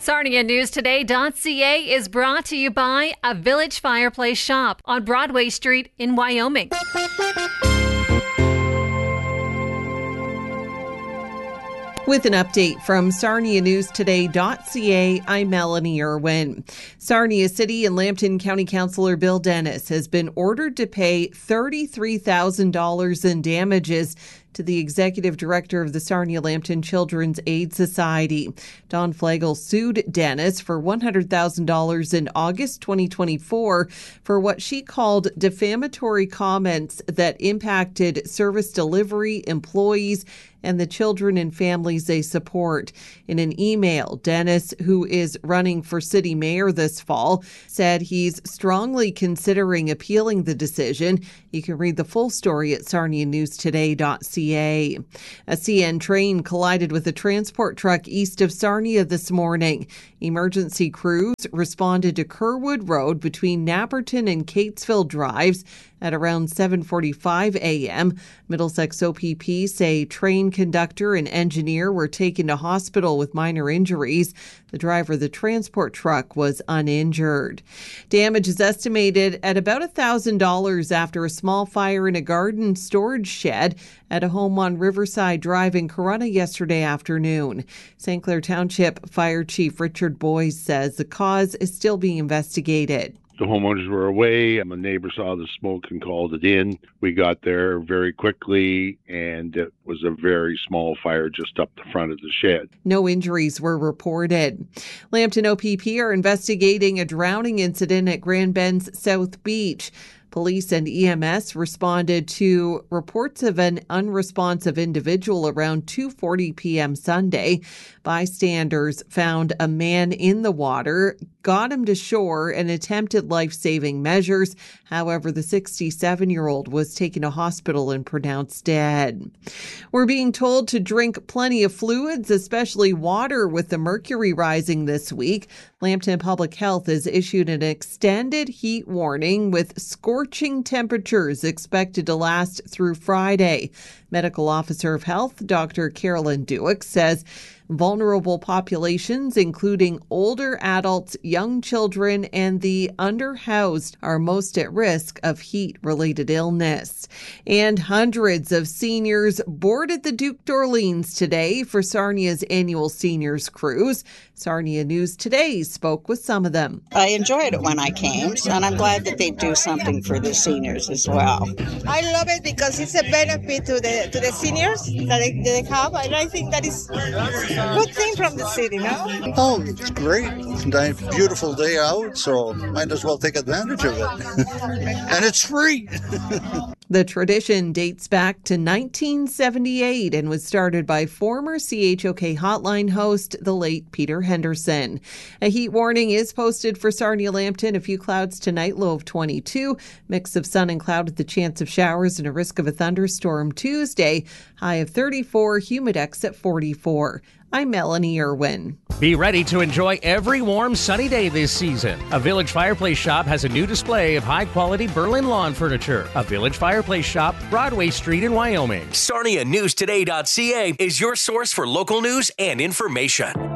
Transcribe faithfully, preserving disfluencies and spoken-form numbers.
Sarnia News Today dot C A is brought to you by a Village Fireplace Shop on Broadway Street in Wyoming. With an update from Sarnia News Today dot C A, I'm Melanie Irwin. Sarnia City and Lambton County Councillor Bill Dennis has been ordered to pay thirty-three thousand dollars in damages to the executive director of the Sarnia-Lambton Children's Aid Society. Don Flagel sued Dennis for one hundred thousand dollars in August twenty twenty-four for what she called defamatory comments that impacted service delivery, employees, and the children and families they support. In an email, Dennis, who is running for city mayor this fall, said he's strongly considering appealing the decision. You can read the full story at Sarnia News Today dot C A. A C N train collided with a transport truck east of Sarnia this morning. Emergency crews responded to Kerwood Road between Napperton and Catesville Drives at around seven forty-five a.m. Middlesex O P P say train conductor and engineer were taken to hospital with minor injuries. The driver of the transport truck was uninjured. Damage is estimated at about one thousand dollars after a small fire in a garden storage shed at a home on Riverside Drive in Corunna yesterday afternoon. Saint Clair Township Fire Chief Richard Boyes says the cause is still being investigated. The homeowners were away. My neighbor saw the smoke and called it in. We got there very quickly, and it was a very small fire just up the front of the shed. No injuries were reported. Lambton O P P are investigating a drowning incident at Grand Bend's South Beach. Police and E M S responded to reports of an unresponsive individual around two forty p.m. Sunday. Bystanders found a man in the water, got him to shore, and attempted life-saving measures. However, the sixty-seven-year-old was taken to hospital and pronounced dead. We're being told to drink plenty of fluids, especially water, with the mercury rising this week. Lambton Public Health has issued an extended heat warning with scorching temperatures expected to last through Friday. Medical Officer of Health, Doctor Carolyn Dewick, says vulnerable populations, including older adults, young children, and the underhoused, are most at risk of heat-related illness. And hundreds of seniors boarded the Duke d'Orleans today for Sarnia's annual seniors cruise. Sarnia News Today spoke with some of them. I enjoyed it when I came, and I'm glad that they do something for the seniors as well. I love it because it's a benefit to the to the seniors that they, they have, and I think that is a good thing from the city, no? Oh, it's great. It's a beautiful day out, so might as well take advantage of it. And it's free. The tradition dates back to nineteen seventy-eight and was started by former C H O K hotline host, the late Peter Henderson. A heat warning is posted for Sarnia-Lambton. A few clouds tonight, low of twenty-two. Mix of sun and cloud with the chance of showers and a risk of a thunderstorm Tuesday. High of thirty-four, humidex at forty-four. I'm Melanie Irwin. Be ready to enjoy every warm, sunny day this season. A Village Fireplace Shop has a new display of high-quality Berlin lawn furniture. A Village Fireplace Shop, Broadway Street in Wyoming. Sarnia News Today dot C A is your source for local news and information.